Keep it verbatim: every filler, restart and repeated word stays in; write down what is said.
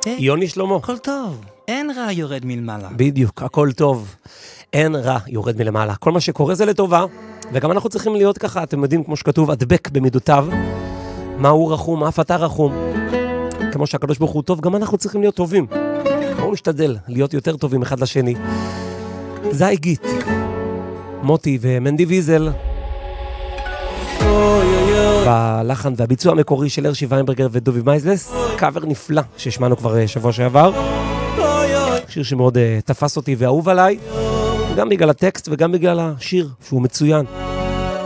יוני שלמה. הכל טוב, אין רע יורד מלמעלה. בדיוק, הכל טוב. אין רע יורד מלמעלה. כל מה שקורה זה לטובה, וגם אנחנו צריכים להיות ככה, אתם יודעים, כמו שכתוב, הדבק במידותיו. מה הוא רחום, אף אתה רחום. כמו שהקדוש ברוך הוא טוב, גם אנחנו צריכים להיות טובים. בואו נשתדל להיות יותר טובים אחד לשני. זה הגיט. מוטי ומנדי ויזל. בלחן והביצוע המקורי של הרשי ויינברגר ודובי מייזלס. קאבר נפלא ששמענו כבר שבוע שעבר. שיר שמאוד תפס אותי ואהוב עליי. גם בגלל הטקסט וגם בגלל השיר שהוא מצוין.